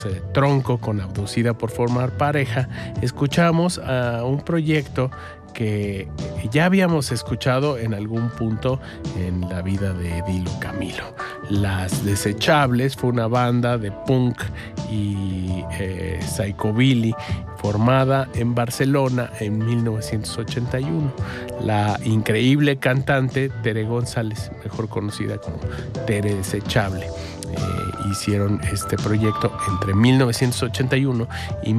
Tronco con Abducida por formar pareja, escuchamos a un proyecto que ya habíamos escuchado en algún punto en la vida de Dilo Camilo. Las Desechables fue una banda de punk y psychobilly formada en Barcelona en 1981. La increíble cantante Tere González, mejor conocida como Tere Desechable, hicieron este proyecto entre 1981 y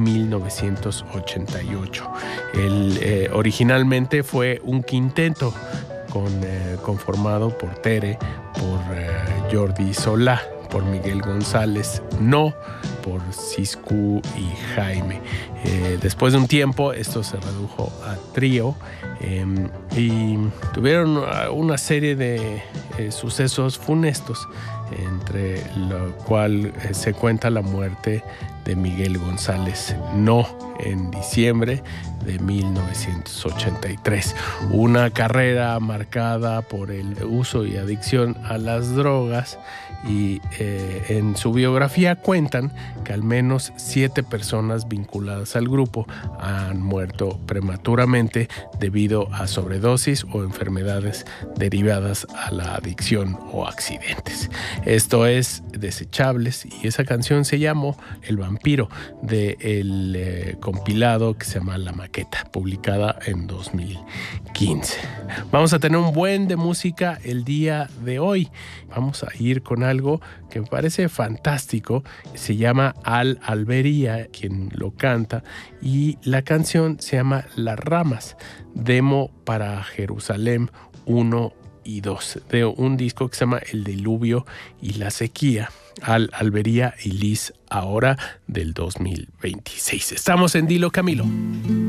1988. Originalmente fue un quinteto conformado por Tere, por Jordi Solá, por Miguel González, por Ciscu y Jaime. Después de un tiempo esto se redujo a trío y tuvieron una serie de sucesos funestos, entre lo cual se cuenta la muerte de Miguel González en diciembre de 1983. Una carrera marcada por el uso y adicción a las drogas, y en su biografía cuentan que al menos 7 personas vinculadas al grupo han muerto prematuramente debido a sobredosis o enfermedades derivadas a la adicción o accidentes. Esto es Desechables, y esa canción se llamó El Vampiro, del compilado que se llama La Maqueta, publicada en 2015. Vamos a tener un buen de música el día de hoy. Vamos a ir con algo que me parece fantástico. Se llama Al Albería, quien lo canta, y la canción se llama Las Ramas, demo para Jerusalén 1 y 2, de un disco que se llama El Diluvio y la Sequía. Al Albería y Liz Ahora, del 2026. Estamos en Dilo Camilo.